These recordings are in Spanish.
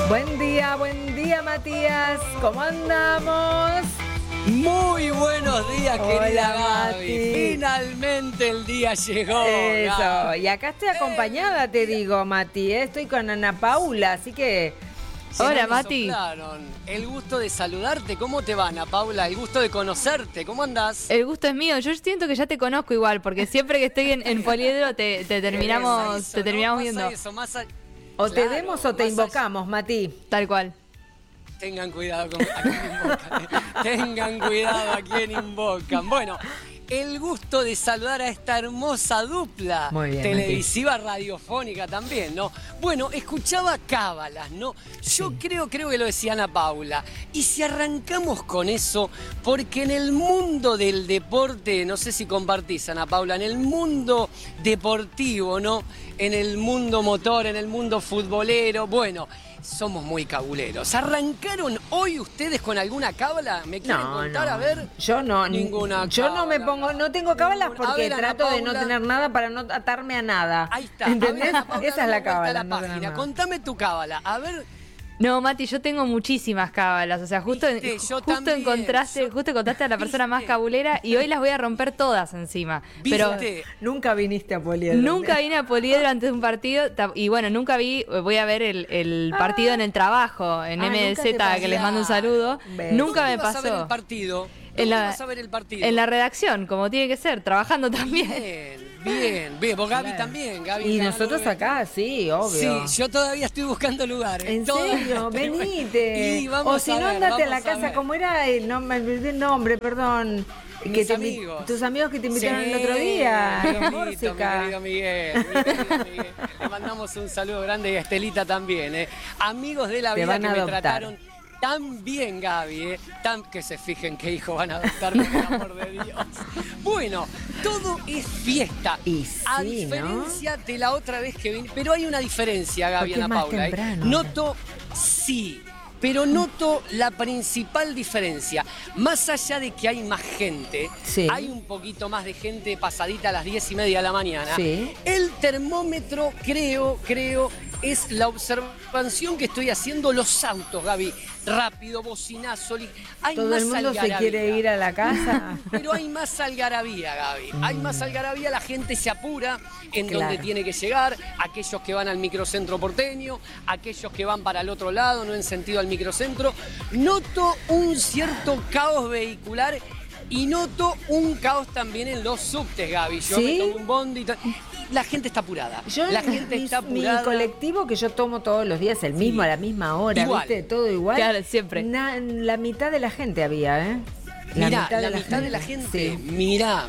Buen día Matías, ¿cómo andamos? Muy buenos días, querida Gaby. Mati. Finalmente el día llegó. Eso, Gaby. y acá estoy acompañada, te digo, Mati, estoy con Ana Paula, así que... Hola, me Mati. soplaron. El gusto de saludarte. ¿Cómo te va, Ana Paula? El gusto de conocerte. ¿Cómo andás? El gusto es mío. Yo siento que ya te conozco igual, porque siempre que estoy en Poliedro te terminamos viendo. Eso, O te Claro, vemos o te más invocamos, Mati. Tal cual. Tengan cuidado con a quién invocan. Tengan cuidado a quién invocan. Bueno, el gusto de saludar a esta hermosa dupla Muy bien, televisiva, radiofónica también, ¿no? Bueno, escuchaba cábalas, ¿no? Yo creo que lo decía Ana Paula. Y si arrancamos con eso, porque en el mundo del deporte, no sé si compartís, Ana Paula, en el mundo deportivo, ¿no? En el mundo motor, en el mundo futbolero, bueno, somos muy cabuleros. ¿Arrancaron hoy ustedes con alguna cábala? ¿Me quieren contar? A ver. Yo no, Ninguna yo no me cábala, pongo, no tengo cábalas ninguna. porque A ver, Ana trato de no Paula. tener nada para no atarme a nada. Ahí está. ¿Entendés? A ver, Ana Paula, Esa es la dame vuelta a cábala. la no tener página. nada. Contame tu cábala. A ver. No, Mati, yo tengo muchísimas cábalas. O sea, justo También. justo encontraste a la persona más cabulera y hoy las voy a romper todas encima. Pero ¿Viste? Nunca viniste a Poliedro. nunca vine a Poliedro antes de un partido y bueno, voy a ver el partido en el trabajo, en nunca te MDZ, pasó. que les mando un saludo. Beso. Nunca me ¿Dónde vas a ver el pasó. partido? En ¿Dónde la- vas a ver el partido? En la redacción, como tiene que ser, trabajando también. Bien. Vos, Gaby, también. Gaby, Y Gaby, nosotros Gaby. acá, sí, obvio. Sí, yo todavía estoy buscando lugares. ¿En Todavía serio? estoy- Venite. Y vamos O si a no, ver, andate a la vamos a casa. ver. ¿Cómo era el nombre? Me olvidé el nombre, perdón. Mis te amigos. Tus amigos que te invitaron Sí, el otro día. mi en querido Córcega. mi querido Miguel. Le mandamos un saludo grande y a Estelita también. Amigos de la Te vida van que a me adoptar. trataron tan bien, Gaby. Que se fijen qué hijo van a adoptar, por el amor de Dios. Bueno, todo es fiesta. Y A sí, diferencia de la otra vez que vine. Pero hay una diferencia, Gaby, Porque es Ana más Paula. temprano. Noto, sí. Pero noto la principal diferencia. Más allá de que hay más gente, Sí. hay un poquito más de gente pasadita a las 10:30 de la mañana. Sí. El termómetro, creo, es la observación que estoy haciendo los autos, Gaby. Rápido, bocinazo. Hay Todo más el mundo se algarabía. quiere ir a la casa. Pero hay más algarabía, Gaby. Hay más algarabía, la gente se apura en Claro. donde tiene que llegar. Aquellos que van al microcentro porteño, aquellos que van para el otro lado, no en sentido al microcentro. Noto un cierto caos vehicular y noto un caos también en los subtes, Gaby. Yo ¿Sí? me tomo un bondi y la gente está apurada. La gente está mi apurada. colectivo que yo tomo todos los días, el mismo, a la misma hora, Igual. ¿viste? Todo igual. Claro, siempre. La mitad de la gente había, ¿eh? Mirá, la mitad de la gente. Sí. Mirá.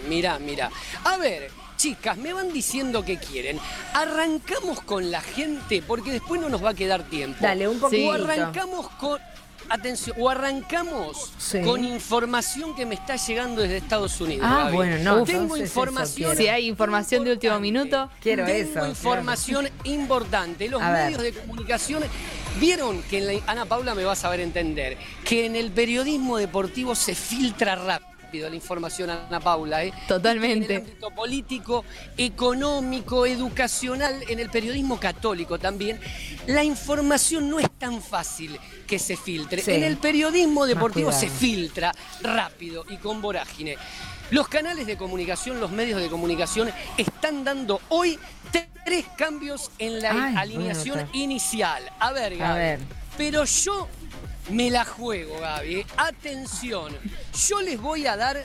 A ver, chicas, me van diciendo que quieren. Arrancamos con la gente porque después no nos va a quedar tiempo. Dale, un poquito. O arrancamos con. Atención, o arrancamos Sí. con información que me está llegando desde Estados Unidos. Ah, Gaby. bueno, no, Tengo entonces información. eso Si hay información de último importante. minuto. Quiero Tengo eso, información importante. Los A ver. medios de comunicación vieron que Ana Paula me va a saber entender que en el periodismo deportivo se filtra rápido la información, Ana Paula. Totalmente. En el ámbito político, económico, educacional, en el periodismo católico también, la información no es tan fácil que se filtre. Sí. En el periodismo deportivo Más se cuidado. filtra rápido y con vorágine. Los canales de comunicación, los medios de comunicación están dando hoy 3 cambios en la Ay, alineación bueno, está. inicial. A ver, Gaby. A ver. Pero yo me la juego, Gaby. Atención, yo les voy a dar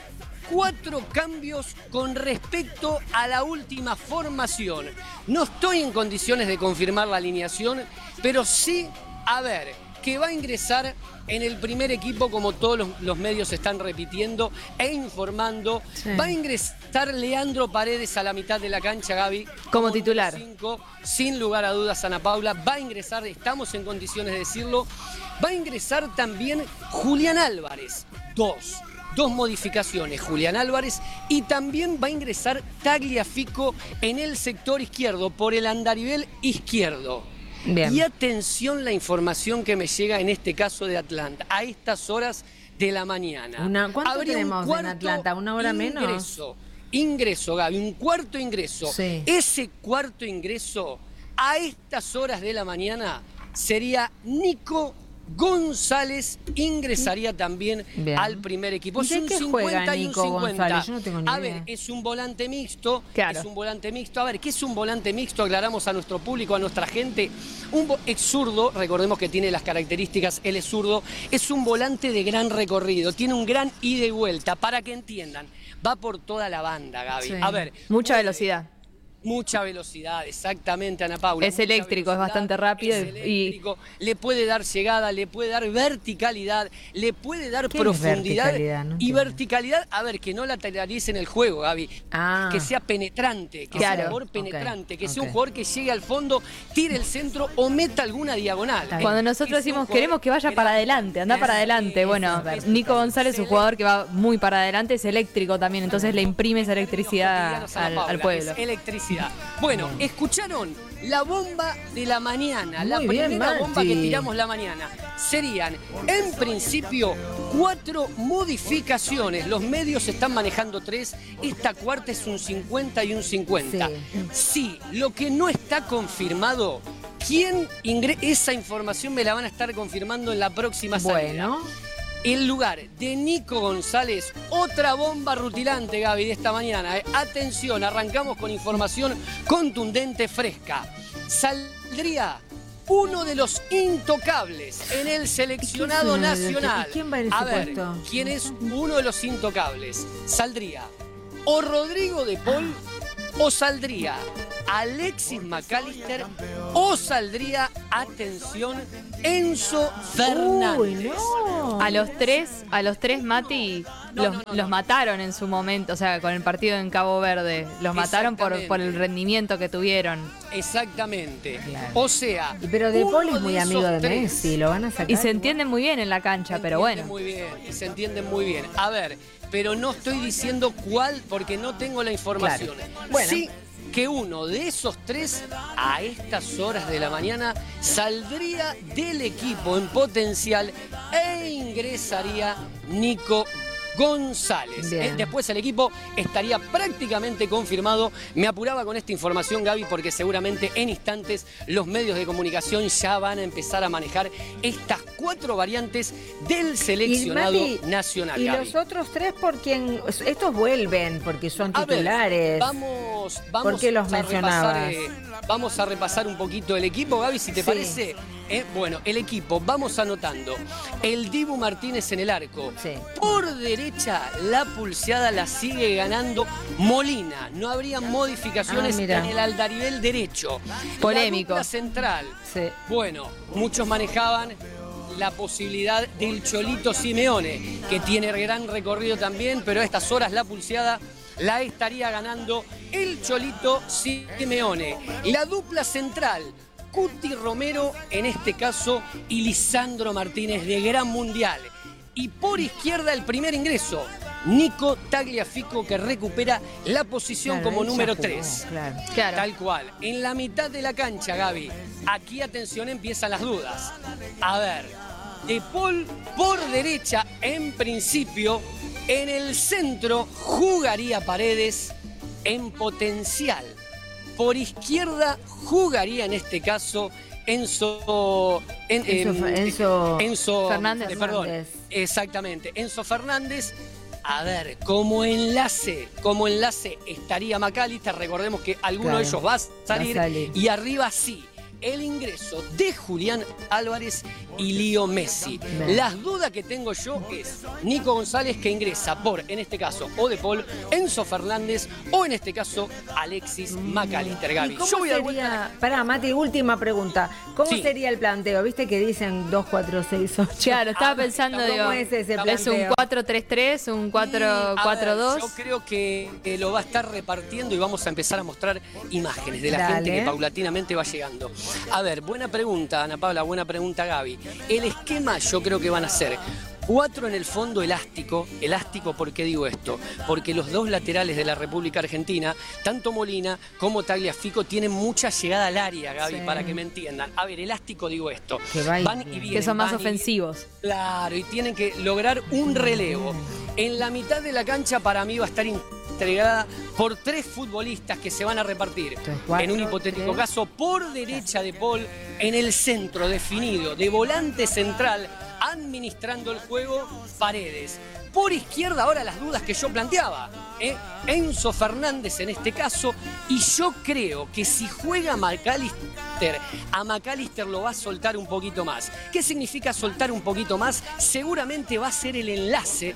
4 cambios con respecto a la última formación. No estoy en condiciones de confirmar la alineación, pero sí, a ver, que va a ingresar en el primer equipo, como todos los medios están repitiendo e informando. Sí. Va a ingresar Leandro Paredes a la mitad de la cancha, Gaby. Como titular. número 5, sin lugar a dudas, Ana Paula. Va a ingresar, estamos en condiciones de decirlo, va a ingresar también Julián Álvarez. Dos modificaciones, Julián Álvarez, y también va a ingresar Tagliafico en el sector izquierdo, por el andarivel izquierdo. Bien. Y atención la información que me llega en este caso de Atlanta, a estas horas de la mañana. ¿Cuánto Habría un tenemos en cuarto Atlanta? ¿Una hora menos? Ingreso, Gaby, un cuarto ingreso. Sí. Ese cuarto ingreso, a estas horas de la mañana, sería Nico González, ingresaría también al primer equipo. ¿Y de qué juega Nico González? Yo no tengo ni idea. A ver, es un volante mixto. Claro. Es un volante mixto. A ver, ¿qué es un volante mixto? Aclaramos a nuestro público, a nuestra gente. Es zurdo, recordemos que tiene las características, él es zurdo. Es un volante de gran recorrido, tiene un gran ida y vuelta. Para que entiendan, va por toda la banda, Gaby. Sí. A ver. Mucha velocidad. Mucha velocidad, exactamente, Ana Paula. Es eléctrico, es bastante rápido. Es eléctrico, le puede dar llegada, le puede dar verticalidad, le puede dar ¿Qué profundidad es verticalidad? No y entiendo. verticalidad, a ver, que no lateralice en el juego, Gaby. Ah. Que sea penetrante, que sea un jugador penetrante, que sea un ok. jugador que llegue al fondo, tire el centro o meta alguna diagonal. Está bien. Cuando nosotros decimos queremos que vaya para adelante, anda para adelante. Bueno, Nico González es un jugador que va muy para adelante, es eléctrico también, entonces le imprime esa electricidad al pueblo. Es electricidad. Bueno, escucharon la bomba de la mañana, la Muy bien, primera bomba que Mati. tiramos la mañana. Serían, en principio, 4 modificaciones. Los medios están manejando 3. Esta cuarta es un 50 y un 50. Sí, lo que no está confirmado, ¿quién ingresa? Esa información me la van a estar confirmando en la próxima salida. Bueno. El lugar de Nico González, otra bomba rutilante, Gaby, de esta mañana. Atención, arrancamos con información contundente, fresca. Saldría uno de los intocables en el seleccionado ¿Y quién es uno de los- nacional. y quién va en ese A ver, puesto? ¿quién es uno de los intocables? Saldría o Rodrigo de Paul o saldría Alexis McAllister o saldría, atención, Enzo Fernández. Uy, no. A los tres, Mati, los mataron en su momento, o sea, con el partido en Cabo Verde. Los mataron por el rendimiento que tuvieron. Exactamente. Claro. O sea, Pero De Paul uno es muy esos amigo de tres Messi, lo van a sacar. Y se entienden muy bien en la cancha, pero bueno. Muy bien, y se entienden muy bien. A ver, pero no estoy diciendo cuál porque no tengo la información. Claro. Bueno. Sí que uno de esos 3 a estas horas de la mañana saldría del equipo en potencial e ingresaría Nico González. Bien. Después el equipo estaría prácticamente confirmado. Me apuraba con esta información, Gaby, porque seguramente en instantes los medios de comunicación ya van a empezar a manejar estas 4 variantes del seleccionado Mati, nacional. Y Gaby. los otros 3, ¿por quién? Estos vuelven porque son A ver, titulares. vamos ¿Por qué los a repasar, mencionabas? vamos a repasar un poquito el equipo, Gaby, si te Sí. parece. Bueno, el equipo, vamos anotando. El Dibu Martínez en el arco. Sí. Por derecha, la pulseada la sigue ganando Molina. No habría modificaciones mira. en el aldarivel derecho. Polémico. La dupla central. Sí. Bueno, muchos manejaban la posibilidad del Cholito Simeone, que tiene gran recorrido también, pero a estas horas la pulseada la estaría ganando el Cholito Simeone. La dupla central, Cuti Romero en este caso y Lisandro Martínez de Gran Mundial. Y por izquierda el primer ingreso, Nico Tagliafico, que recupera la posición Claro, como él ya número jugó, 3. claro. Claro. Tal cual. En la mitad de la cancha, Gaby. Aquí, atención, empiezan las dudas. A ver, De Paul por derecha, en principio. En el centro jugaría Paredes en potencial. Por izquierda jugaría en este caso Enzo Fernández. perdón, exactamente, Enzo Fernández. A ver, como enlace estaría McAllister. Recordemos que alguno de Claro, ellos va a salir. va a salir. Y arriba sí, el ingreso de Julián Álvarez y Lío Messi. Bien. Las dudas que tengo yo es Nico González, que ingresa por, en este caso, o De Paul, Enzo Fernández o en este caso Alexis McAllister. Gaby, ¿Y cómo yo voy a dar vuelta. sería? Pará, Mati, última pregunta. ¿Cómo Sí. sería el planteo? ¿Viste que dicen 2-4-6-8? Claro, estaba pensando, ¿cómo digo, es ese es un planteo? 4-3-3, un A ver, 4-4-2. yo creo que lo va a estar repartiendo y vamos a empezar a mostrar imágenes de la Dale. gente que paulatinamente va llegando. A ver, buena pregunta, Ana Paula, buena pregunta, Gaby. El esquema yo creo que van a ser 4 en el fondo elástico. Elástico, ¿por qué digo esto? Porque los dos laterales de la República Argentina, tanto Molina como Tagliafico, tienen mucha llegada al área, Gaby, Sí. para que me entiendan. A ver, elástico digo esto. Que va y Van y viene. vienen, Que son más van y vienen. ofensivos. Claro, y tienen que lograr un relevo. En la mitad de la cancha para mí va a estar entregada por 3 futbolistas que se van a repartir, en un hipotético caso, por derecha de Paul, en el centro definido de volante central, administrando el juego, Paredes. Por izquierda, ahora las dudas que yo planteaba, Enzo Fernández en este caso, y yo creo que si juega McAllister, a McAllister lo va a soltar un poquito más. ¿Qué significa soltar un poquito más? Seguramente va a ser el enlace,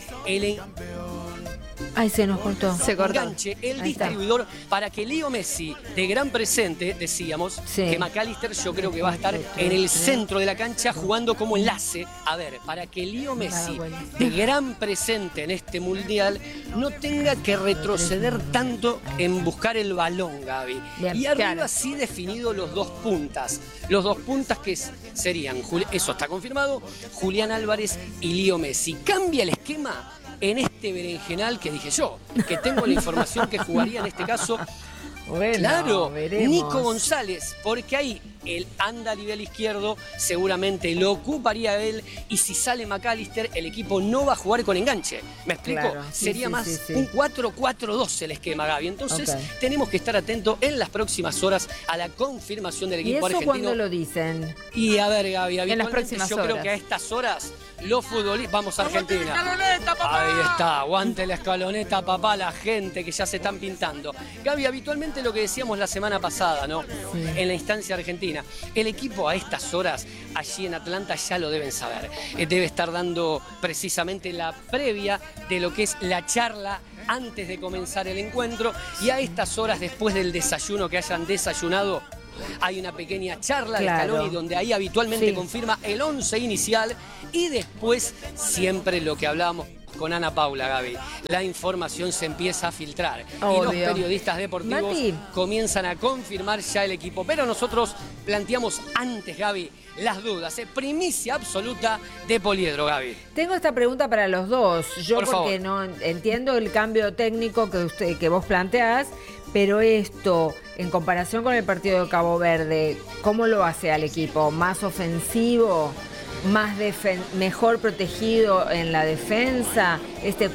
Ay, se nos cortó. Se cortó. enganche, el distribuidor para que Leo Messi, de gran presente, decíamos, que McAllister yo creo que va a estar en el centro de la cancha jugando como enlace. A ver, para que Leo Messi, de gran presente en este mundial, no tenga que retroceder tanto en buscar el balón, Gaby. Bien, y arriba claro. sí definido los 2 puntas. Los 2 puntas que serían, eso está confirmado, Julián Álvarez y Leo Messi. ¿Cambia el esquema? En este berenjenal que dije yo, que tengo la información que jugaría en este caso, Bueno, claro, veremos. Nico González, porque ahí él anda a nivel izquierdo, seguramente lo ocuparía él, y si sale McAllister, el equipo no va a jugar con enganche. ¿Me explico? Claro, sí, Sería sí, más sí, sí. un 4-4-2 el esquema, Gaby. Entonces tenemos que estar atentos en las próximas horas a la confirmación del ¿Y equipo eso argentino. cuándo lo dicen? Y a ver, Gaby, En las habitualmente próximas yo creo horas. que a estas horas los futbolistas... Vamos a Argentina. Ahí está, aguante la escaloneta, papá, la gente que ya se están pintando. Gaby, habitualmente lo que decíamos la semana pasada, ¿no? En la instancia argentina, el equipo a estas horas, allí en Atlanta, ya lo deben saber. Debe estar dando precisamente la previa de lo que es la charla antes de comenzar el encuentro, y a estas horas, después del desayuno que hayan desayunado, hay una pequeña charla de Scaloni donde ahí habitualmente confirma el 11 inicial, y después siempre lo que hablábamos con Ana Paula, Gaby, la información se empieza a filtrar. Obvio. Y los periodistas deportivos Mati, comienzan a confirmar ya el equipo. Pero nosotros planteamos antes, Gaby, las dudas. Primicia absoluta de Poliedro, Gaby. tengo esta pregunta para los dos. Yo Por porque favor. no entiendo el cambio técnico que vos planteás, pero esto, en comparación con el partido de Cabo Verde, ¿cómo lo hace al equipo? ¿Más ofensivo? ¿Más mejor protegido en la defensa? Este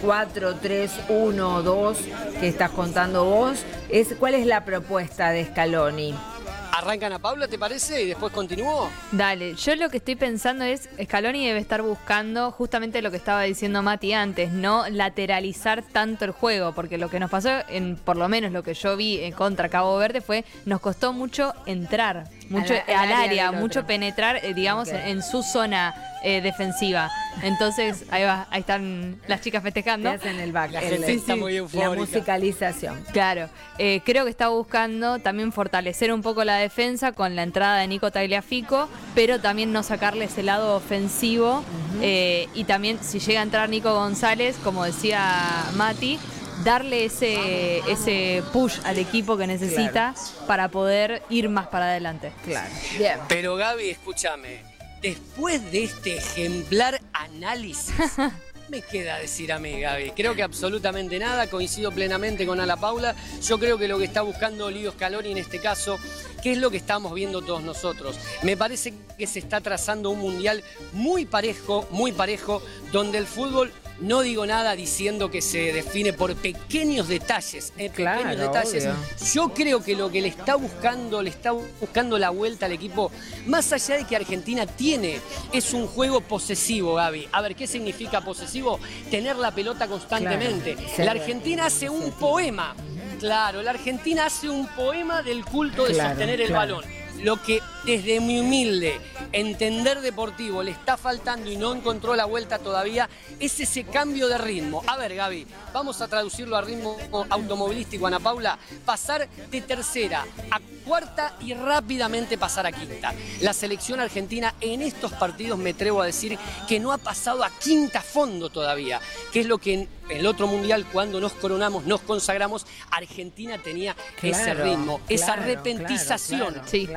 4-3-1-2 que estás contando vos, ¿cuál es la propuesta de Scaloni? ¿Arranca Ana Paula, te parece? Y después continúo. Dale, yo lo que estoy pensando es, Scaloni debe estar buscando justamente lo que estaba diciendo Mati antes, no lateralizar tanto el juego, porque lo que nos pasó, por lo menos lo que yo vi contra Cabo Verde fue, nos costó mucho entrar, mucho al área, mucho penetrar, digamos, en su zona defensiva. Entonces, ahí están las chicas festejando. Te hacen el back, La gente está muy la eufórica. musicalización. Claro, creo que está buscando también fortalecer un poco la defensa con la entrada de Nico Tagliafico, pero también no sacarle ese lado ofensivo. Y también, si llega a entrar Nico González, como decía Mati, darle ese push al equipo que necesita para poder ir más para adelante. Claro. Bien. Pero Gaby, escúchame, después de este ejemplar análisis, me queda decir a mí, Gaby. Creo que absolutamente nada, coincido plenamente con Ana Paula. Yo creo que lo que está buscando Leo Scaloni en este caso, que es lo que estamos viendo todos nosotros. Me parece que se está trazando un mundial muy parejo, donde el fútbol, no digo nada diciendo que se define por pequeños detalles, pequeños detalles. Obvio. Yo creo que lo que le está buscando la vuelta al equipo, más allá de que Argentina es un juego posesivo, Gaby. A ver, ¿qué significa posesivo? Tener la pelota constantemente. Claro. La Argentina hace un poema. Claro, la Argentina hace un poema del culto de sostener el balón. Lo que desde mi humilde entender deportivo le está faltando y no encontró la vuelta todavía es ese cambio de ritmo. A ver, Gaby, vamos a traducirlo a ritmo automovilístico, Ana Paula. Pasar de tercera a cuarta y rápidamente pasar a quinta. La selección argentina en estos partidos, me atrevo a decir, que no ha pasado a quinta fondo todavía, que es lo que en el otro mundial, cuando nos coronamos, nos consagramos, Argentina tenía ese ritmo, esa repentización. Sí. Claro.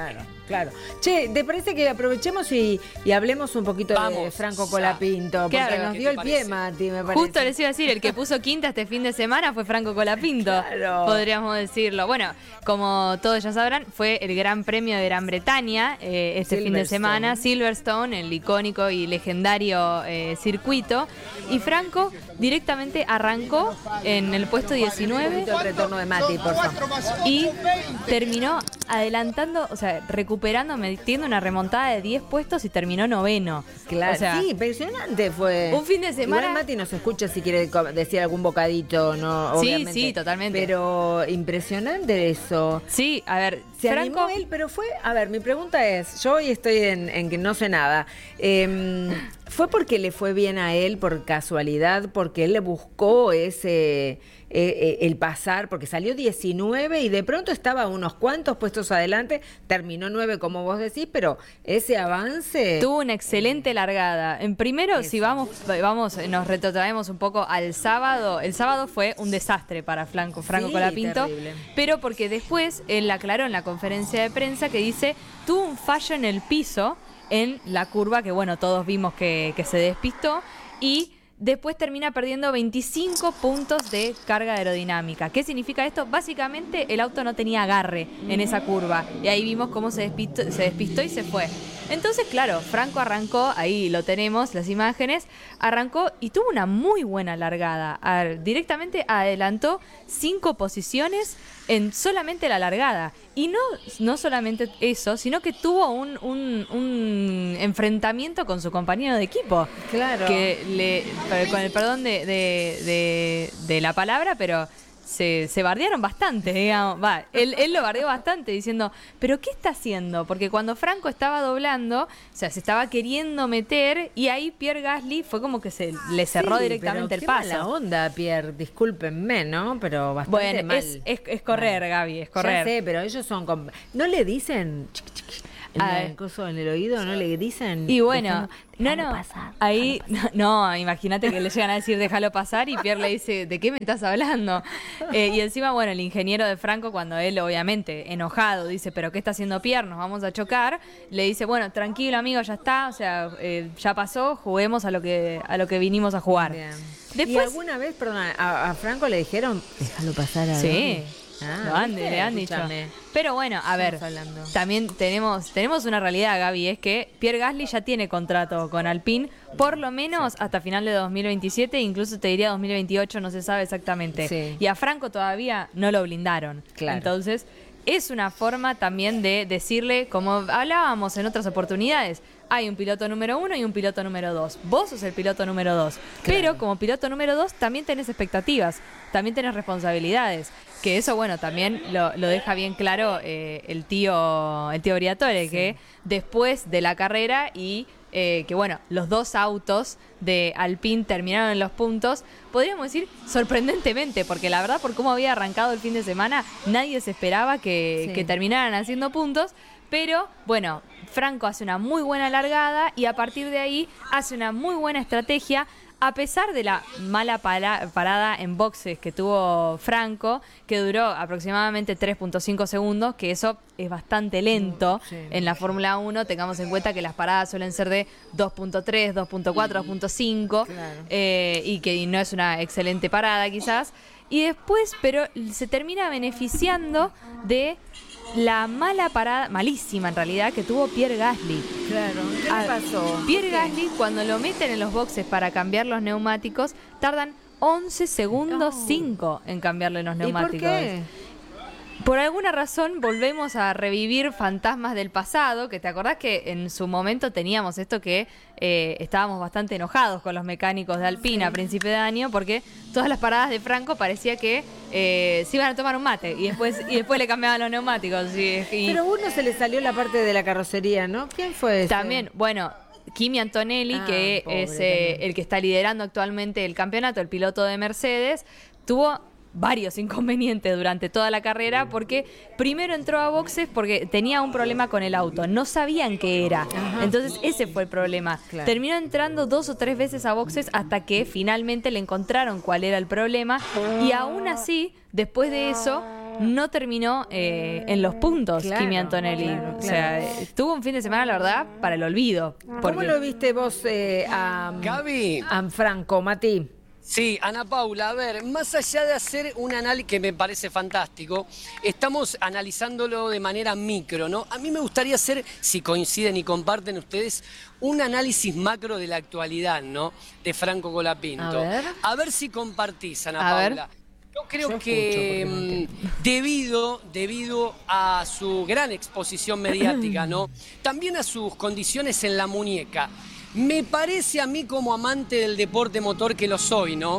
Claro. Che, ¿te parece que aprovechemos y hablemos un poquito de Franco Colapinto? Porque Claro. nos dio el pie, Mati, me parece. Justo les iba a decir, el que puso quinta este fin de semana fue Franco Colapinto, Claro. podríamos decirlo. Bueno, como todos ya sabrán, fue el Gran Premio de Gran Bretaña este fin de semana, Silverstone, el icónico y legendario circuito. Y Franco directamente arrancó en el puesto 19 El retorno de Mati, por favor. y terminó adelantando, o sea, recuperando, metiendo una remontada de 10 puestos y terminó noveno. Claro, O sea, sí, impresionante fue. un fin de semana- Igual Mati nos escucha si quiere decir algún bocadito, ¿no? Sí, Obviamente. sí, totalmente. Pero impresionante eso. sí, a ver, Se Franco... animó él, pero fue... A ver, mi pregunta es, yo hoy estoy en que no sé nada. ¿Fue porque le fue bien a él por casualidad? Porque él le buscó ese... el pasar, porque salió 19 y de pronto estaba unos cuantos puestos adelante, terminó 9 como vos decís, pero ese avance... Tuvo una excelente largada. En primero, si vamos, nos retrotraemos un poco al sábado. El sábado fue un desastre para Franco Sí, Colapinto, terrible. pero porque después él aclaró en la conferencia de prensa que dice, tuvo un fallo en el piso en la curva, que bueno, todos vimos que se despistó, y después termina perdiendo 25 puntos de carga aerodinámica. ¿Qué significa esto? Básicamente el auto no tenía agarre en esa curva y ahí vimos cómo se despistó y se fue. Entonces, claro, Franco arrancó, ahí lo tenemos, las imágenes, arrancó y tuvo una muy buena largada. Directamente adelantó 5 posiciones en solamente la largada. Y no solamente eso, sino que tuvo un enfrentamiento con su compañero de equipo. Claro. Que con el perdón de la palabra, pero se bardearon bastante, digamos. Él lo bardeó bastante diciendo, ¿pero qué está haciendo? Porque cuando Franco estaba doblando, o sea, se estaba queriendo meter y ahí Pierre Gasly fue como que se le cerró Sí, directamente pero el qué paso. mala onda, Pierre, discúlpenme, ¿no? Pero bastante Bueno, mal. es correr, Gaby, es correr. Ya sé, pero ellos son... ¿No le dicen A en ver. coso en el oído? ¿No le dicen? Y bueno, Déjalo no, pasar, ahí, no, imagínate que le llegan a decir déjalo pasar y Pierre le dice, ¿de qué me estás hablando? Y encima, bueno, el ingeniero de Franco, cuando él obviamente enojado dice, ¿pero qué está haciendo Pierre? Nos vamos a chocar, le dice, bueno, tranquilo amigo, ya está, o sea, ya pasó, juguemos a lo que vinimos a jugar. Bien. ¿Y Después, alguna vez, perdón, a Franco le dijeron, déjalo pasar a sí, ¿viste? le han dicho. Escúchame. Pero bueno, a ver, Estamos hablando. también tenemos una realidad, Gaby, es que Pierre Gasly ya tiene contrato con Alpine, por lo menos hasta final de 2027, incluso te diría 2028, no se sabe exactamente. Sí. Y a Franco todavía no lo blindaron. Claro. Entonces, es una forma también de decirle, como hablábamos en otras oportunidades, hay un piloto número 1 y un piloto número 2. Vos sos el piloto número 2. Pero como piloto número 2 también tenés expectativas, también tenés responsabilidades. Que eso, bueno, también lo deja bien claro el tío Briatore, que después de la carrera y que, bueno, los dos autos de Alpine terminaron en los puntos, podríamos decir sorprendentemente, porque la verdad, por cómo había arrancado el fin de semana, nadie se esperaba que terminaran haciendo puntos. Pero, bueno, Franco hace una muy buena largada y a partir de ahí hace una muy buena estrategia. A pesar de la mala parada en boxes que tuvo Franco, que duró aproximadamente 3.5 segundos, que eso es bastante lento en la Fórmula 1, tengamos en cuenta que las paradas suelen ser de 2.3, 2.4, 2.5, y que no es una excelente parada quizás. Y después, pero se termina beneficiando de la mala parada, malísima en realidad, que tuvo Pierre Gasly. Claro, ¿qué le pasó? Pierre ¿Por qué? Gasly, cuando lo meten en los boxes para cambiar los neumáticos, tardan 11 segundos 5 en cambiarle los ¿Y neumáticos. por qué? Por alguna razón volvemos a revivir fantasmas del pasado, que te acordás que en su momento teníamos esto que estábamos bastante enojados con los mecánicos de Alpine a principio de año, porque todas las paradas de Franco parecía que se iban a tomar un mate y después le cambiaban los neumáticos. Pero a uno se le salió la parte de la carrocería, ¿no? ¿Quién fue ese? También, bueno, Kimi Antonelli, que pobre, es también. el que está liderando actualmente el campeonato, el piloto de Mercedes, tuvo varios inconvenientes durante toda la carrera porque primero entró a boxes porque tenía un problema con el auto, no sabían qué era. Entonces ese fue el problema. Claro. Terminó entrando 2 o 3 veces a boxes hasta que finalmente le encontraron cuál era el problema y aún así, después de eso, no terminó en los puntos Claro, Kimi Antonelli. claro, O sea, tuvo un fin de semana, la verdad, para el olvido. ¿Cómo lo viste vos Gaby. a Franco, Mati? Sí, Ana Paula, a ver, más allá de hacer un análisis que me parece fantástico, estamos analizándolo de manera micro, ¿no? A mí me gustaría hacer, si coinciden y comparten ustedes, un análisis macro de la actualidad, ¿no? De Franco Colapinto. A ver si compartís, Ana Paula. Yo creo que debido a su gran exposición mediática, ¿no? También a sus condiciones en la muñeca. Me parece a mí, como amante del deporte motor que lo soy, ¿no?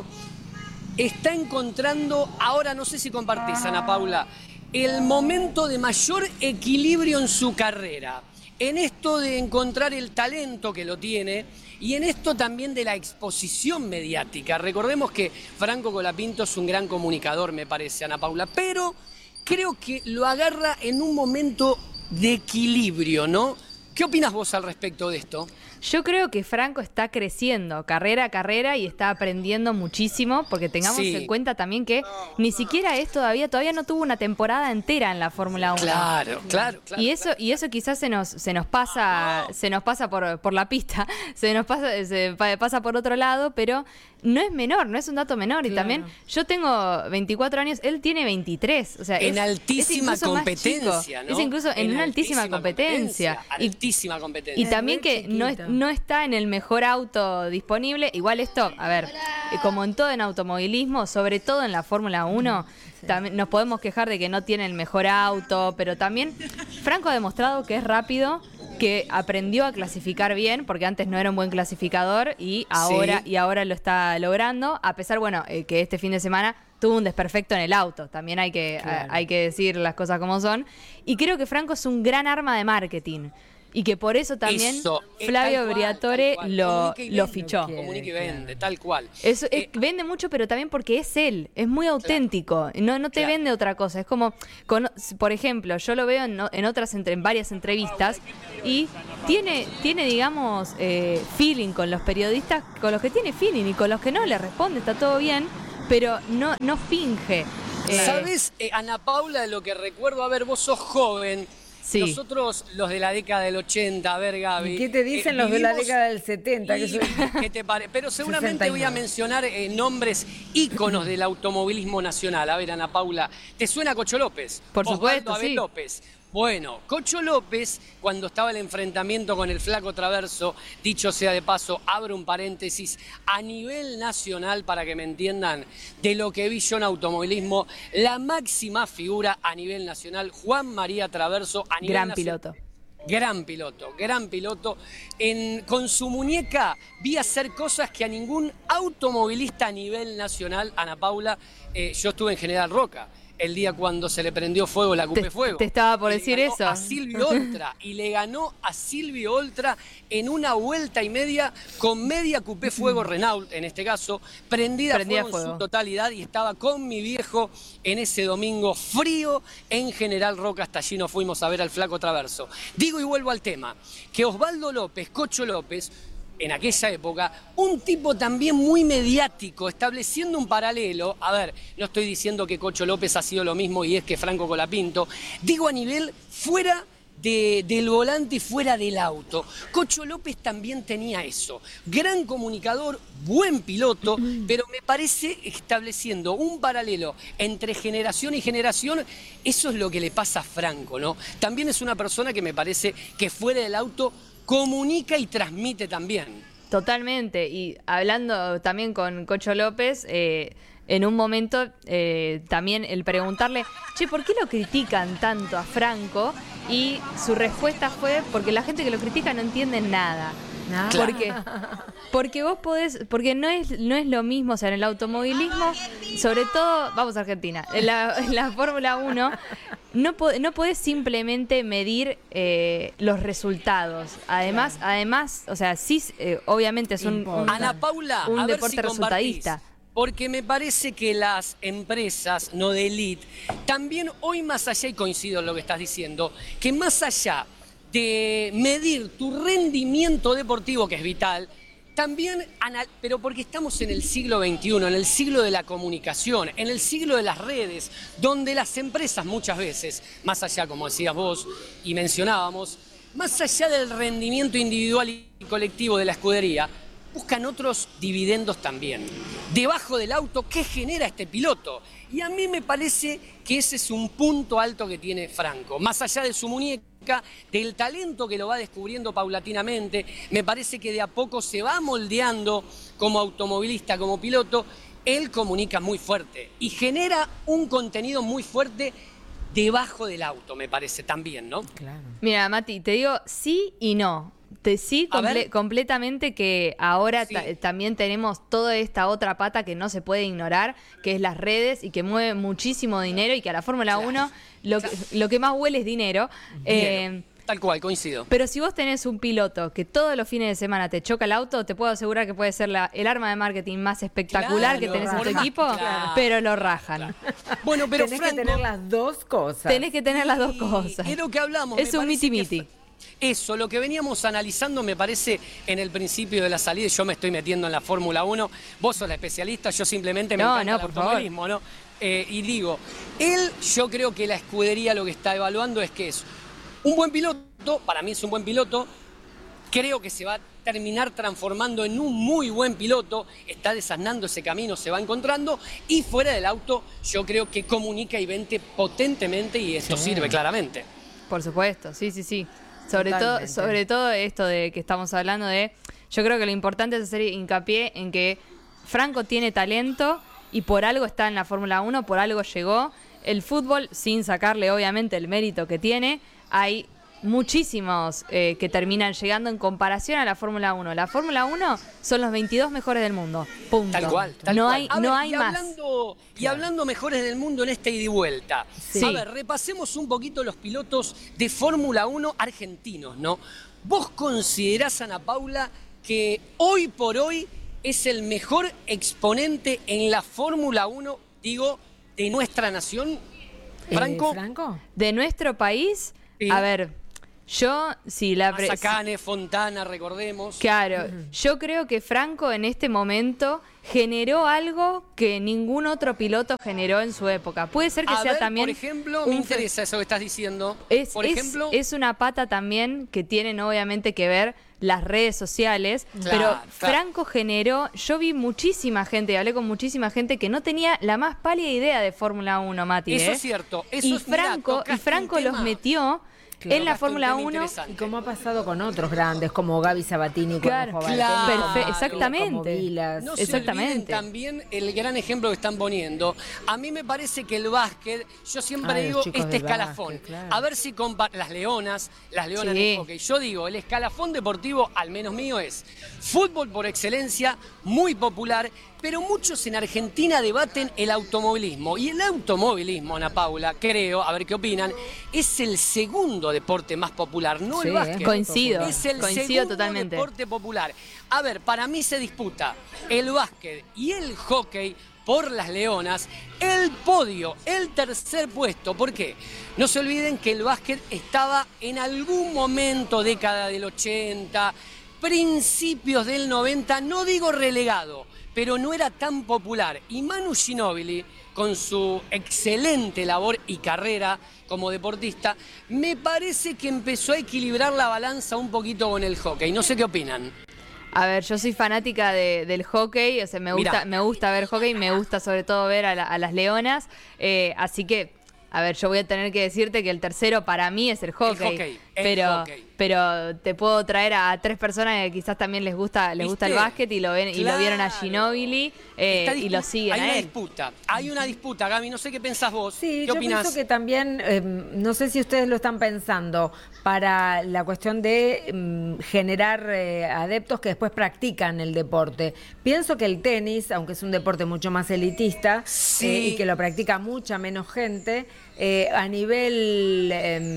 Está encontrando, ahora no sé si compartís, Ana Paula, el momento de mayor equilibrio en su carrera. En esto de encontrar el talento que lo tiene y en esto también de la exposición mediática. Recordemos que Franco Colapinto es un gran comunicador, me parece, Ana Paula, pero creo que lo agarra en un momento de equilibrio, ¿no? ¿Qué opinas vos al respecto de esto? Yo creo que Franco está creciendo carrera a carrera y está aprendiendo muchísimo, porque tengamos en cuenta también que ni siquiera es todavía no tuvo una temporada entera en la Fórmula 1. Claro. Y eso quizás se nos pasa por la pista, se pasa por otro lado, pero no es menor, no es un dato menor. Claro. Y también yo tengo 24 años, él tiene 23, o sea, en altísima competencia, ¿no? Es incluso en una altísima competencia. Altísima competencia. Y también que no está en el mejor auto disponible. Igual esto, a ver, como en todo en automovilismo, sobre todo en la Fórmula 1, también nos podemos quejar de que no tiene el mejor auto, pero también Franco ha demostrado que es rápido, que aprendió a clasificar bien, porque antes no era un buen clasificador y ahora lo está logrando, a pesar, que este fin de semana tuvo un desperfecto en el auto. También hay que decir las cosas como son. Y creo que Franco es un gran arma de marketing. Y que por eso también Flavio Briatore lo fichó. Comunica y vende, tal cual. Vende mucho, pero también porque es él, es muy auténtico. No te vende otra cosa. Es como, por ejemplo, yo lo veo en varias entrevistas y tiene digamos, feeling con los periodistas, con los que tiene feeling y con los que no le responde, está todo bien, pero no finge. ¿Sabes, Ana Paula, de lo que recuerdo? A ver, vos sos joven. Sí. Nosotros, los de la década del 80, a ver, Gaby. ¿Y qué te dicen los de la década del 70? ¿Qué te parece? Pero seguramente 69. Voy a mencionar nombres íconos del automovilismo nacional. A ver, Ana Paula, ¿te suena Cocho López? Por supuesto, Abel López. Bueno, Cocho López, cuando estaba el enfrentamiento con el Flaco Traverso, dicho sea de paso, abro un paréntesis, a nivel nacional, para que me entiendan, de lo que vi yo en automovilismo, la máxima figura a nivel nacional, Juan María Traverso, a nivel nacional. Gran piloto. Con su muñeca vi hacer cosas que a ningún automovilista a nivel nacional, Ana Paula, yo estuve en General Roca. El día cuando se le prendió fuego la Coupé Fuego. Te estaba por decir eso. A Silvio Oltra. Y le ganó a Silvio Oltra en una vuelta y media con media Coupé Fuego Renault, en este caso, prendida fuego en su totalidad. Y estaba con mi viejo en ese domingo frío en General Roca. Hasta allí nos fuimos a ver al Flaco Traverso. Digo y vuelvo al tema, que Osvaldo López, Cocho López, en aquella época, un tipo también muy mediático, estableciendo un paralelo. A ver, no estoy diciendo que Cocho López ha sido lo mismo y es que Franco Colapinto, digo a nivel fuera del volante y fuera del auto. Cocho López también tenía eso. Gran comunicador, buen piloto, pero me parece estableciendo un paralelo entre generación y generación, eso es lo que le pasa a Franco, ¿no? También es una persona que me parece que fuera del auto comunica y transmite también. Totalmente. Y hablando también con Cocho López, en un momento también el preguntarle, ¿por qué lo critican tanto a Franco? Y su respuesta fue, porque la gente que lo critica no entiende nada. Porque vos podés, porque no es lo mismo, o sea, en el automovilismo, sobre todo, vamos a Argentina, en la Fórmula 1, no podés simplemente medir los resultados. Además, o sea, sí, obviamente es Ana Paula, un a ver deporte si resultadista. Porque me parece que las empresas, no de elite, también hoy más allá, y coincido en lo que estás diciendo, que más allá de medir tu rendimiento deportivo, que es vital, también, pero porque estamos en el siglo XXI, en el siglo de la comunicación, en el siglo de las redes, donde las empresas muchas veces, más allá, como decías vos y mencionábamos, más allá del rendimiento individual y colectivo de la escudería, buscan otros dividendos también. Debajo del auto, ¿qué genera este piloto? Y a mí me parece que ese es un punto alto que tiene Franco. Más allá de su muñeca, del talento que lo va descubriendo paulatinamente, me parece que de a poco se va moldeando como automovilista, como piloto. Él comunica muy fuerte y genera un contenido muy fuerte debajo del auto, me parece también, ¿no? Claro. Mira, Mati, te digo sí y no. Sí, completamente, que ahora Sí. también tenemos toda esta otra pata que no se puede ignorar, que es las redes y que mueve muchísimo dinero y que a la Fórmula 1 lo que más huele es dinero. Tal cual, coincido. Pero si vos tenés un piloto que todos los fines de semana te choca el auto, te puedo asegurar que puede ser el arma de marketing más espectacular que tenés en tu equipo, pero lo rajan. Bueno, pero Tenés Franco, que tener las dos cosas. Tenés que tener las dos cosas. es lo que hablamos. Es me un parece miti-miti. que eso, lo que veníamos analizando, me parece, en el principio de la salida, yo me estoy metiendo en la Fórmula 1, vos sos la especialista, yo simplemente me encanta el por favor. automovilismo, ¿no? Y digo, yo creo que la escudería lo que está evaluando es que es un buen piloto, para mí es un buen piloto, creo que se va a terminar transformando en un muy buen piloto, está desasnando ese camino, se va encontrando, y fuera del auto yo creo que comunica y vende potentemente y esto sirve claramente. Por supuesto, sí. Totalmente. Sobre todo esto de que estamos hablando de... Yo creo que lo importante es hacer hincapié en que Franco tiene talento y por algo está en la Fórmula 1, por algo llegó. El fútbol, sin sacarle obviamente el mérito que tiene, hay muchísimos que terminan llegando en comparación a la Fórmula 1. La Fórmula 1 son los 22 mejores del mundo. Punto. Tal cual. No cual. hay, A ver, no hay más. Y hablando mejores del mundo en esta ida y vuelta. Sí. A ver, repasemos un poquito los pilotos de Fórmula 1 argentinos, ¿no? ¿Vos considerás, Ana Paula, que hoy por hoy es el mejor exponente en la Fórmula 1, digo, de nuestra nación? Franco. ¿Franco? De nuestro país, Sí. a ver, yo si la Mazacane, Fontana, recordemos. Claro, yo creo que Franco en este momento generó algo que ningún otro piloto generó en su época. Puede ser que A sea ver, también... por ejemplo, me interesa eso que estás diciendo. Por ejemplo, es una pata también que tienen obviamente que ver las redes sociales, Claro, pero claro. Franco generó, yo vi muchísima gente, hablé con muchísima gente que no tenía la más pálida idea de Fórmula 1, Mati. eso es cierto. Eso Y es, mirá, Franco tocaste un los tema. metió Claro, en la tocaste un Fórmula tema 1. interesante. Y como ha pasado con otros grandes, como Gaby Sabatini, Claro, como claro. Exactamente. como Vilas. No se Exactamente. olviden también el gran ejemplo que están poniendo. A mí me parece que el básquet, yo siempre Ah, los digo, chicos este del escalafón. básquet, claro. A ver si las leonas en Sí. el hockey. Yo digo, el escalafón deportivo, al menos mío, es fútbol por excelencia, muy popular, pero muchos en Argentina debaten el automovilismo. Y el automovilismo, Ana Paula, creo, a ver qué opinan, es el segundo deporte más popular, no Sí, el básquet. Coincido. Es el Coincido segundo totalmente. deporte popular. A ver, para mí se disputa el básquet y el hockey por las leonas, el podio, el tercer puesto. ¿Por qué? No se olviden que el básquet estaba en algún momento, década del 80, principios del 90, no digo relegado, pero no era tan popular. Y Manu Ginóbili, con su excelente labor y carrera como deportista, me parece que empezó a equilibrar la balanza un poquito con el hockey. No sé qué opinan. A ver, yo soy fanática del hockey, o sea, Mirá. me gusta ver hockey, me gusta sobre todo ver a las leonas, así que, a ver, yo voy a tener que decirte que el tercero para mí es el hockey, pero te puedo traer a 3 personas que quizás también les gusta el ¿Viste? básquet y lo ven y lo vieron a Claro. Ginóbili y lo siguen Hay a una él. disputa, hay una disputa, Gaby, no sé qué pensás vos. Sí, ¿Qué yo opinás? pienso que también, no sé si ustedes lo están pensando, para la cuestión de generar adeptos que después practican el deporte. Pienso que el tenis, aunque es un deporte mucho más elitista Sí. y que lo practica mucha menos gente, a nivel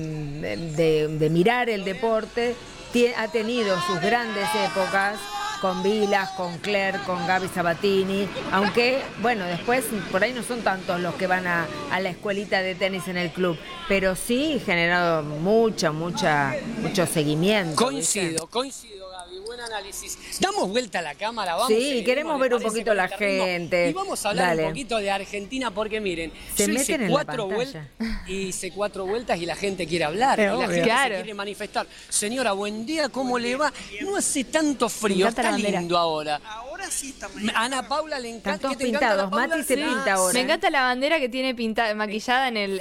de mirar el deporte, ha tenido sus grandes épocas con Vilas, con Claire, con Gaby Sabatini, aunque, bueno, después por ahí no son tantos los que van a la escuelita de tenis en el club, pero sí generado mucho seguimiento. Coincido, Gaby. buen análisis. Damos vuelta a la cámara, vamos. Sí, queremos ver un parece, poquito con la este ritmo. gente. Y vamos a hablar Dale. un poquito de Argentina, porque miren, Se yo meten hice en la 4 pantalla. vueltas y hice 4 vueltas y la gente quiere hablar. Y la obvio. gente Claro. se quiere manifestar. Señora, buen día, ¿cómo le va? No hace tanto frío, encanta la está bandera. lindo ahora. Ahora sí está muy A Ana Paula le Están encanta. todos ¿Qué te encanta, pintados. Ana Paula? Mati se Sí. pinta ahora. Me encanta la bandera que tiene maquillada en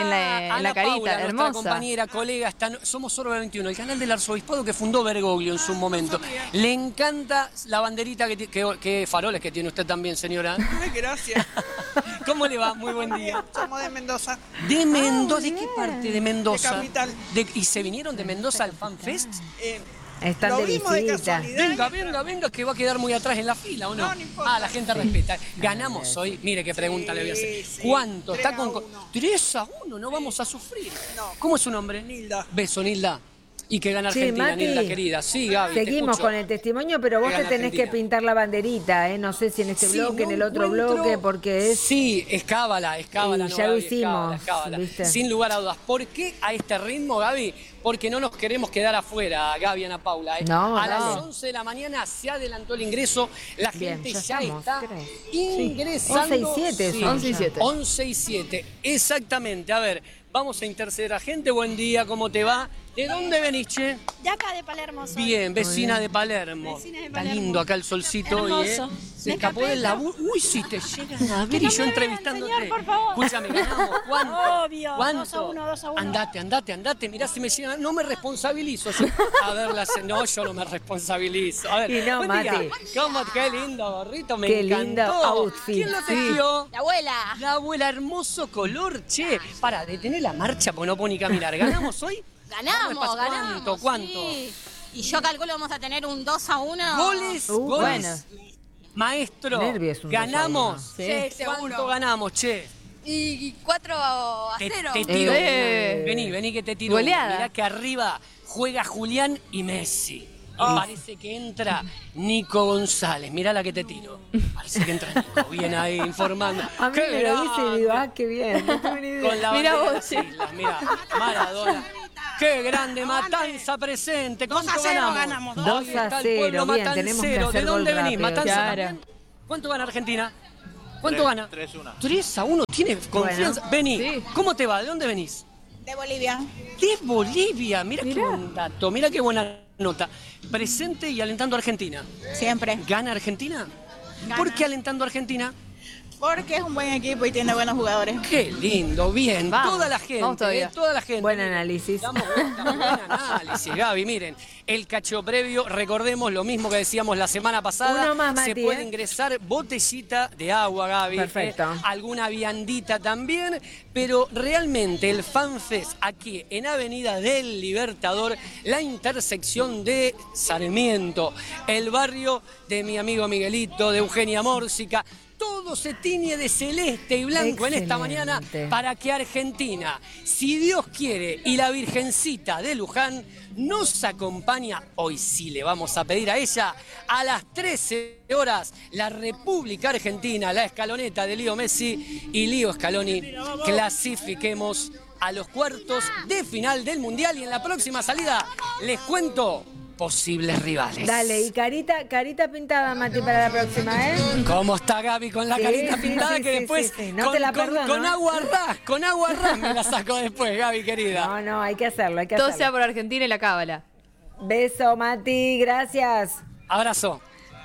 la Ana carita, Paula, nuestra hermosa. compañera, colega, somos Orbe 21, el canal del arzobispado que fundó Bergoglio en su momento. Le encanta la banderita que faroles que tiene usted también, señora. Gracias. ¿Cómo le va? Muy buen día. Somos de Mendoza. ¿De Mendoza? ¿De qué parte de Mendoza? De Capital. ¿Y se vinieron de Mendoza al Fan Fest? Están Lo de vimos de visita. casualidad. Venga, que va a quedar muy atrás en la fila, ¿o no? No, no importa. La gente respeta. Ganamos hoy. Mire qué pregunta le voy a hacer. sí. ¿Cuánto? 3 Está a con 1. 3-1, no vamos a sufrir. No. ¿Cómo es su nombre? Nilda. Beso, Nilda. Y que gana Sí, Argentina, Mati. Nilda querida. Sí, Gaby, te Seguimos escucho. con el testimonio, pero vos Que te gana tenés Argentina. que pintar la banderita, ¿eh? No sé si en este Sí, bloque, no en el otro encuentro- bloque, porque es... Sí, es cábala, Y no, ya lo Gaby, es cábala, hicimos, es cábala. ¿viste? Sin lugar a dudas. ¿Por qué a este ritmo, Gaby? Porque no nos queremos quedar afuera, Gaby y Ana Paula. ¿eh? No, a dale. las 11 de la mañana se adelantó el ingreso. La Bien, gente ya ya estamos, está ¿crees? ingresando. 11 y 7 Sí, son 11 y ya. 7. 11 y 7, exactamente. A ver, vamos a interceder a gente. Buen día, ¿cómo te va? ¿De dónde venís, che? De acá de Palermo soy. Bien, vecina de Palermo. Vecina de Está Palermo. lindo acá el solcito hoy, ¿eh? Hermoso. Se Me escapó escapé, del laburo. Uy, si te llegan a ver y no yo me vean, entrevistándote. señor, por favor. Escúchame, ganamos. ¿Cuánto? Obvio, ¿Cuánto? 2-1. Andate. Mirá si me llegan. No me responsabilizo. Yo. A ver, no, yo no me responsabilizo. A ver, Y no, buen día. Mati. Qué lindo gorrito, me Qué encantó. lindo outfit. ¿Quién lo tejió? La abuela. La abuela, hermoso color, che. Para, detener la marcha porque no puedo ni caminar. ¿Ganamos hoy? Ganamos, ¿Cuánto? ¿Cuánto? sí. Y yo calculo vamos a tener un 2-1. ¿Goles? ¿Goles? bueno. Maestro, Nervios, un ganamos. 2-1. Sí, seguro. ¿Cuánto ganamos, che? Y 4-0. Te tiro. Eh. Vení que te tiro. Goleada. Mirá que arriba juega Julián y Messi. Y parece que entra Nico González. Mirá la que te tiro. Parece que entra Nico. Bien ahí informando. A mí ¡Qué me lo dice y digo, grande! qué bien, no tengo ni idea. Con la Mirá bandera de vos, las sí. islas, mirá. Maradona. ¡Qué grande! Matanza presente. ¿Cuánto 2-0 ganamos? ganamos. 2 Ahí está a el pueblo 0, bien, tenemos que matancero. hacer ¿De dónde gol venís? rápido. ¿Matanza Claro. también? ¿Cuánto gana Argentina? ¿Cuánto gana? 3-1. 3-1. ¿Tiene confianza? Vení. Sí. ¿Cómo te va? ¿De dónde venís? De Bolivia. De Bolivia. Mira qué Mirá. buen dato. Mira qué buena nota. Presente y alentando a Argentina. Siempre. ¿Gana Argentina? Gana. ¿Por qué alentando a Argentina? Porque es un buen equipo y tiene buenos jugadores. Qué lindo, bien. Vamos, toda la gente, vamos todavía. toda la gente. Buen análisis. Damos vuelta, buen análisis, Gaby. Miren, el cacho previo, recordemos lo mismo que decíamos la semana pasada. Uno más, Se Mati, puede ¿eh? ingresar botellita de agua, Gaby. Perfecto. Alguna viandita también. Pero realmente el FanFest aquí en Avenida del Libertador, la intersección de Sarmiento, el barrio de mi amigo Miguelito, de Eugenia Mórsica. Todo se tiñe de celeste y blanco en esta mañana Excelente. para que Argentina, si Dios quiere, y la Virgencita de Luján nos acompaña, hoy sí le vamos a pedir a ella, a las 13 horas, la República Argentina, la escaloneta de Lío Messi y Lío Scaloni, clasifiquemos a los cuartos de final del Mundial y en la próxima salida les cuento posibles rivales. Dale, y carita pintada, Mati, para la próxima, ¿eh? ¿Cómo está Gaby con la Sí, carita sí, pintada sí, que sí, después sí, sí. No te la perdono, con ¿eh? agua ras me la saco después, Gaby querida? No, hay que hacerlo, hay que Todo sea hacerlo. por Argentina y la cábala. Beso, Mati, gracias. Abrazo.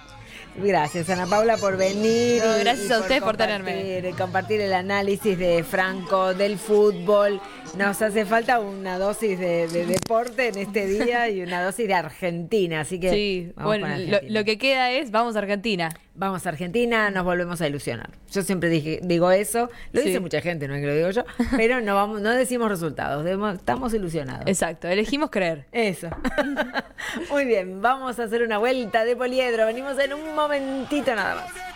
Gracias, Ana Paula, por venir. No, gracias a ustedes por compartir el análisis de Franco, del fútbol. Nos hace falta una dosis de deporte en este día y una dosis de Argentina. Así que Sí, vamos bueno, con Argentina. lo que queda es, vamos a Argentina. Vamos a Argentina, nos volvemos a ilusionar. Yo siempre digo eso, lo dice Sí. mucha gente, no es que lo digo yo, pero no decimos resultados, estamos ilusionados. Exacto, elegimos creer. Eso. Muy bien, vamos a hacer una vuelta de poliedro. Venimos en un momentito nada más.